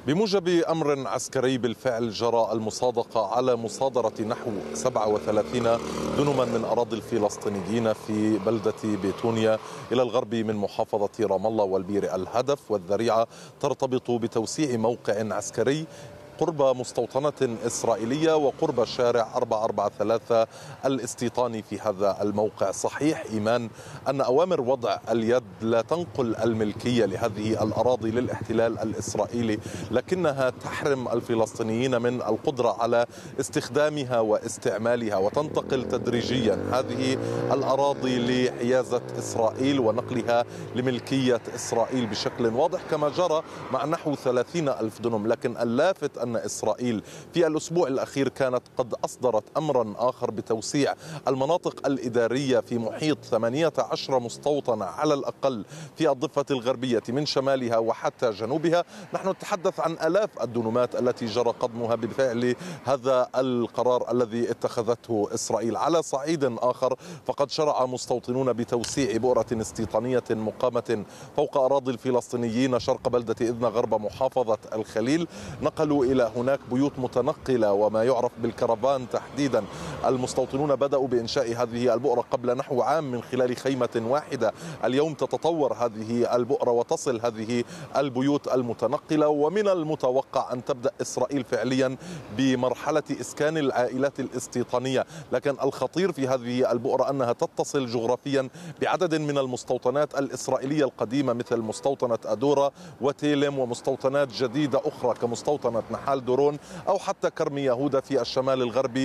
بموجب أمر عسكري بالفعل جرى المصادقة على مصادرة نحو 37 دنما من أراضي الفلسطينيين في بلدة بيتونيا إلى الغرب من محافظة رام الله والبير. الهدف والذريعة ترتبط بتوسيع موقع عسكري قرب مستوطنة إسرائيلية وقرب شارع 443 الاستيطاني في هذا الموقع. صحيح إيمان أن أوامر وضع اليد لا تنقل الملكية لهذه الأراضي للاحتلال الإسرائيلي، لكنها تحرم الفلسطينيين من القدرة على استخدامها واستعمالها، وتنتقل تدريجيا هذه الأراضي لحيازة إسرائيل ونقلها لملكية إسرائيل بشكل واضح كما جرى مع نحو 30 ألف دنم. لكن اللافت أن إسرائيل في الأسبوع الأخير كانت قد أصدرت أمرا آخر بتوسيع المناطق الإدارية في محيط 18 مستوطنة على الأقل في الضفة الغربية من شمالها وحتى جنوبها. نحن نتحدث عن آلاف الدنومات التي جرى قضمها بفعل هذا القرار الذي اتخذته إسرائيل. على صعيد آخر فقد شرع مستوطنون بتوسيع بؤرة استيطانية مقامة فوق أراضي الفلسطينيين شرق بلدة إذن غرب محافظة الخليل. نقلوا إلى هناك بيوت متنقلة وما يعرف بالكرفان تحديدا. المستوطنون بدأوا بإنشاء هذه البؤرة قبل نحو عام من خلال خيمة واحدة. اليوم تتطور هذه البؤرة وتصل هذه البيوت المتنقلة، ومن المتوقع أن تبدأ إسرائيل فعليا بمرحلة إسكان العائلات الاستيطانية. لكن الخطير في هذه البؤرة أنها تتصل جغرافيا بعدد من المستوطنات الإسرائيلية القديمة مثل مستوطنة أدورا وتيلم ومستوطنات جديدة أخرى كمستوطنة نحال دورون أو حتى كرم يهودا في الشمال الغربي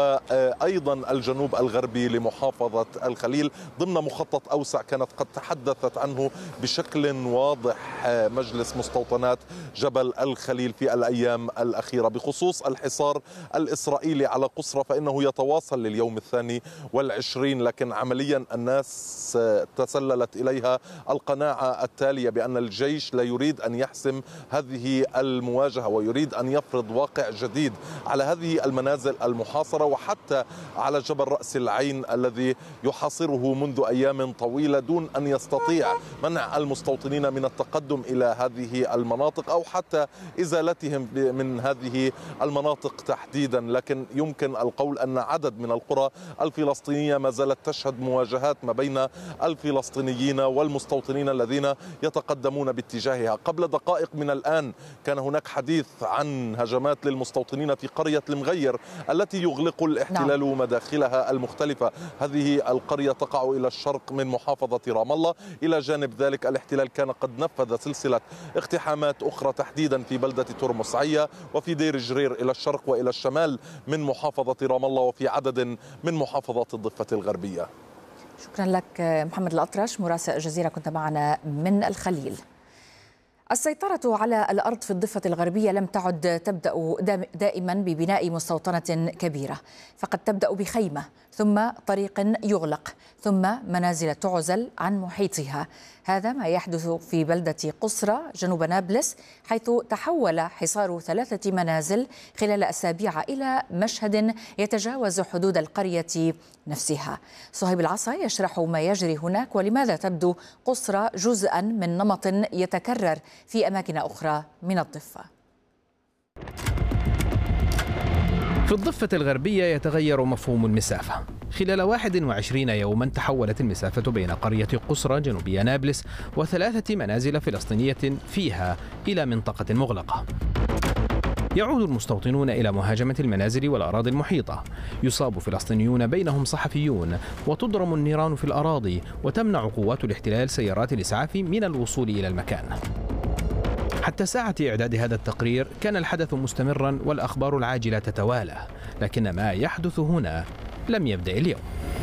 وأيضا الجنوب الغربي لمحافظة الخليل ضمن مخطط أوسع كانت قد تحدثت عنه بشكل واضح مجلس مستوطنات جبل الخليل في الأيام الأخيرة. بخصوص الحصار الإسرائيلي على قصرى فإنه يتواصل لليوم 22، لكن عمليا الناس تسللت إليها القناعة التالية بأن الجيش لا يريد أن يحسم هذه المواجهة ويريد أن يفرض واقع جديد على هذه المنازل المحاصرة وحتى على جبل رأس العين الذي يحاصره منذ أيام طويلة دون أن يستطيع منع المستوطنين من التقدم إلى هذه المناطق أو حتى إزالتهم من هذه المناطق تحديدا. لكن يمكن القول أن عدد من القرى الفلسطينية ما زالت تشهد مواجهات ما بين الفلسطينيين والمستوطنين الذين يتقدمون باتجاهها. قبل دقائق من الآن كان هناك حديث عن هجمات للمستوطنين في قرية المغير التي يغلق الاحتلال مداخلها المختلفة. هذه القرية تقع إلى الشرق من محافظة رام الله. إلى جانب ذلك الاحتلال كان قد نفذ سلسلة اقتحامات أخرى تحديدا في بلدة ترمس عيا وفي دير جرير إلى الشرق وإلى الشمال من محافظة رام الله وفي عدد من محافظات الضفة الغربية. شكرا لك محمد الأطرش مراسل الجزيرة، كنت معنا من الخليل. السيطرة على الأرض في الضفة الغربية لم تعد تبدأ دائما ببناء مستوطنة كبيرة، فقد تبدأ بخيمة ثم طريق يغلق ثم منازل تعزل عن محيطها. هذا ما يحدث في بلدة قصرى جنوب نابلس، حيث تحول حصار 3 منازل خلال أسابيع إلى مشهد يتجاوز حدود القرية نفسها. صهيب العصا يشرح ما يجري هناك ولماذا تبدو قصرى جزءا من نمط يتكرر في أماكن أخرى من الضفة. في الضفة الغربية يتغير مفهوم المسافة. خلال 21 يوما تحولت المسافة بين قرية قصرى جنوبية نابلس و3 منازل فلسطينية فيها إلى منطقة مغلقة. يعود المستوطنون إلى مهاجمة المنازل والأراضي المحيطة. يصاب فلسطينيون بينهم صحفيون وتضرم النيران في الأراضي وتمنع قوات الاحتلال سيارات الإسعاف من الوصول إلى المكان. حتى ساعة إعداد هذا التقرير كان الحدث مستمرا والأخبار العاجلة تتوالى، لكن ما يحدث هنا لم يبدأ اليوم.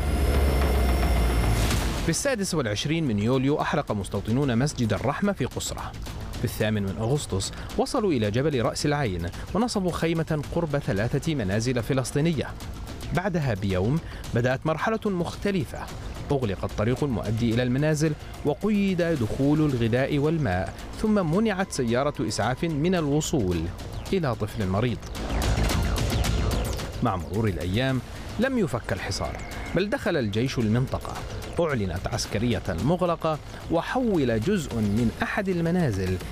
في 26 من يوليو أحرق مستوطنون مسجد الرحمة في قصرى. في 8 من أغسطس وصلوا إلى جبل رأس العين ونصبوا خيمة قرب 3 منازل فلسطينية. بعدها بيوم بدأت مرحلة مختلفة. أغلق الطريق المؤدي إلى المنازل وقيد دخول الغذاء والماء، ثم منعت سيارة إسعاف من الوصول إلى طفل مريض. مع مرور الأيام لم يفك الحصار، بل دخل الجيش المنطقة. أعلنت عسكرية مغلقة وحول جزء من أحد المنازل